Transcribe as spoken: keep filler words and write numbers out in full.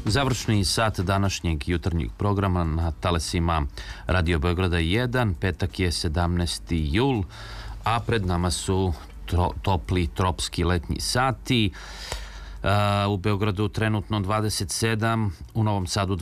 Završni sat današnjeg jutarnjeg programa na talasima Radio Beograda jedan, petak je sedamnaesti jul, a pred nama su tro, topli tropski letnji sati. Uh, u Beogradu trenutno dvadeset sedam, u Novom Sadu